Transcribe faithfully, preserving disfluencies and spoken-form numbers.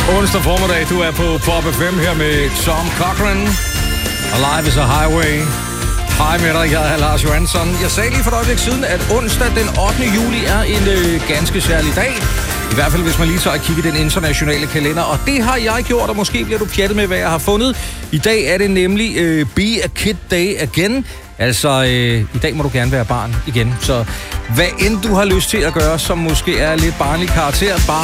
Onsdag formiddag, du er på Pop F M her med Tom Cochrane. Og live is a highway. Hej med dig, jeg er Lars Johansson. Jeg sagde lige for et øjeblik siden, at onsdag den ottende juli er en øh, ganske særlig dag. I hvert fald, hvis man lige tager og kigger i den internationale kalender. Og det har jeg gjort, og måske bliver du pjattet med, hvad jeg har fundet. I dag er det nemlig øh, Be a Kid Day again. Altså, øh, i dag må du gerne være barn igen. Så hvad end du har lyst til at gøre, som måske er lidt barnlig karakter, bare